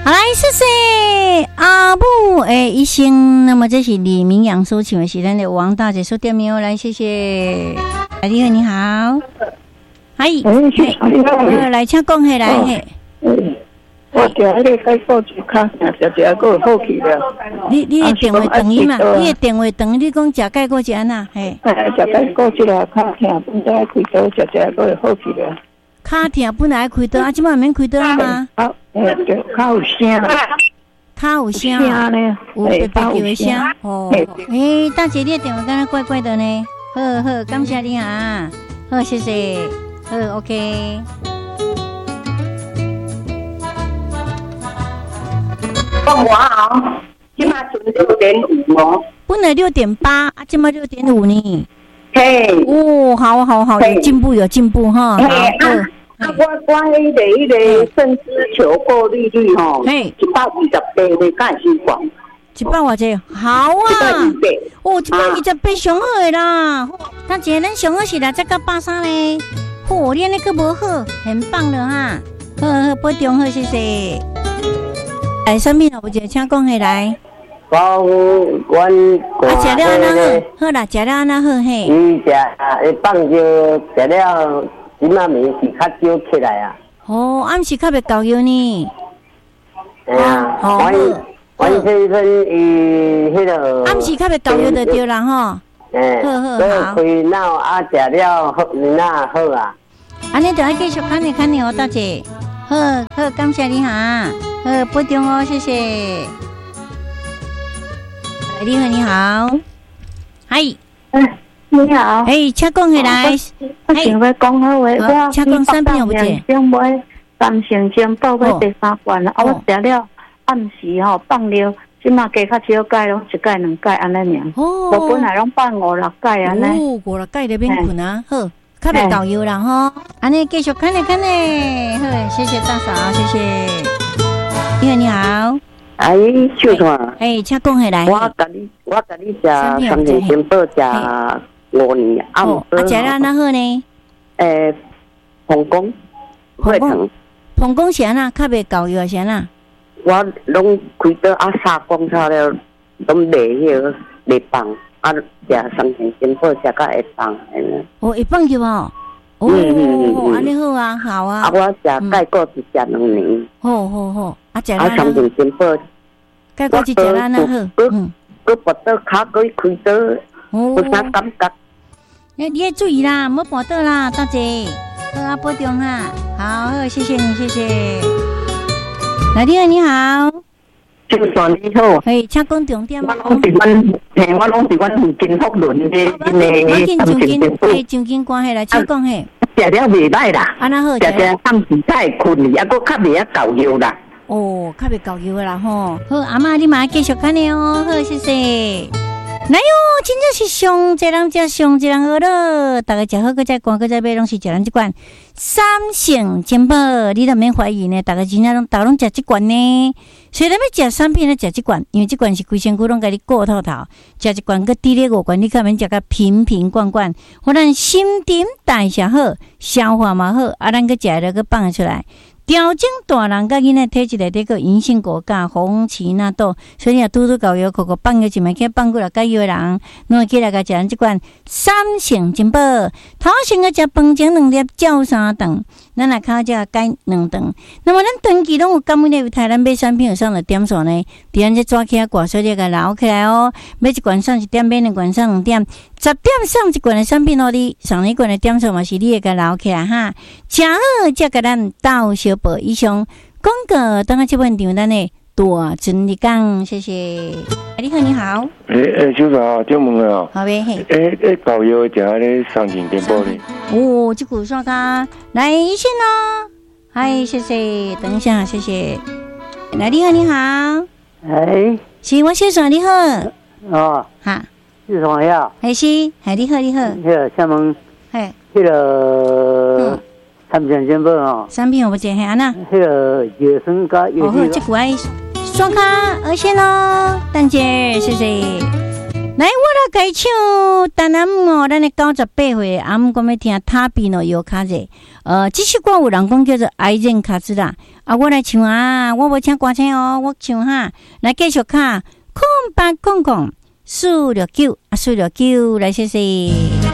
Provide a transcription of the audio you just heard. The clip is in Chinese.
好来，谢谢阿母医生。那么这是李明阳所请的是咱的王大姐所点名，来谢谢。你好，你好，嗨，来请讲下来嘿。 我听你解告一卡，食个有好去了。 你的电话等伊嘛？你的电话等你讲食解告一安那嘿？ 食解告一个卡听，本来开刀食个有好去了。 卡听本来开刀，即摆免开刀吗？ 好，对，卡有声。 卡有声呢，有白白叫的声。哦，大姐，你的电话敢若怪怪的呢。好好，感谢你啊。好，谢谢。好 ，OK。 我好，今嘛存6.5哦。 本来6.8，今嘛6.5呢。 嘿。 哦，好，有进步哈。好。 我迄个肾丝球过滤率吼，128的，敢会习惯 ？100偌济？好啊。哦，128上好的啦。大姐，咱上好是啦，再到83呢。哦，你安尼佫无好，很棒了哈。好，保重好，谢谢。来，产品有一个，请讲下来。 阮食了安那好，好啦，食了安那好嘿。 伊食放就食了。今仔暝是较少起来啊。 哦，暗时较袂够药呢。 阮先生伊迄个。 暗时较袂够药就对啦吼。好。 所以开脑啊，食了好，那好啊。 安尼就要继续看你哦，大姐。好，感谢你哈。好，保重哦，谢谢。你好，嗨。 你好， 请讲下来。 我想要讲好话，我请讲产品有无解？ 想买三成金报买第3罐了，我食了暗时放了，即马加较少钙拢1钙2钙安尼尔。我本来拢放5、6钙安尼。 5、6钙就免困啊，好，较袂够药啦吼。安尼继续看呢，好，谢谢大嫂，谢谢。你好。 阿姨，秀团。 请讲下来。 我甲你食三成金报食。5年暗食了安那好呢？ 膀胱会疼。 膀胱是安那？较袂够药是安那？ 我拢开刀杀光差了，拢袂放，食三成金报食甲会放安尼。 会放去哦。安尼好啊，好啊。 我食钙固是食2年。 好，食了三成金报。 钙固是食了安那好。 佮拔刀骹佮开刀。有啥感觉？ 你要注意啦，莫跋倒啦，大姐。好，保重哈。好，谢谢你，谢谢。来，你好。 就算你好。 请讲重点。 我拢是阮附近福伦的上近关系来，请讲嘿。 食了袂歹啦。 安那好？ 食暗时太困，还佫较袂够药啦。 哦，较袂够药啦吼。好，阿嬷你嘛继续看呢哦。好，谢谢。来哟，真正是上一人食，上一人饿了。大家食好，搁再赶，搁再买，拢是食咱这罐三成金宝，你都免怀疑呢。大家真正大家拢食这罐呢。虽然要食产品，咧食这罐，因为这罐是规身躯拢甲你顾透透。食这罐，搁滴咧5罐，你可免食甲瓶瓶罐罐。互咱新陈代谢好，消化嘛好，咱搁食了搁放得出来。调整大人甲囡仔体质内底个银杏果甲红芪纳豆，所以你拄搞药，口放药一枚，去放过来甲药人，侬起来甲食咱即款三成金宝，头先个食饭前2粒，照3顿，咱来靠这改2顿。那么咱长期拢有感染的台咱买产品有上的点数呢？伫咱这抓起来挂所以个留起来哦，买一罐上1点，买2罐上2点，10点上1罐的产品哦，你上1罐的点数嘛是你会甲留起来哈，食好才甲咱到小。以上广告，等下这问题，咱的大真理讲，谢谢。你好，你好。 小嫂，请问啊。 好呗，嘿。 搞药食咧三成金宝咧。 哦，这股刷卡来一线咯。嗨，谢谢，等一下，谢谢。来，你好，你好。是我小嫂，你好。 哦。 哈。 是什么呀？ 是，你好，你好。 迄个厦门。迄个。三成金宝哦， 产品有无见嘿安那？ 迄个叶酸加叶。 哦，好，这股爱刷卡二线咯，等姐，谢谢。来，我来开唱，但阿姆哦，咱的98岁，阿姆讲要听塔比诺尤卡者。这首歌有人讲叫做癌症卡兹啦， 啊，我来唱啊，我无请歌星哦，我唱哈，来继续卡，空800 469，469，来谢谢。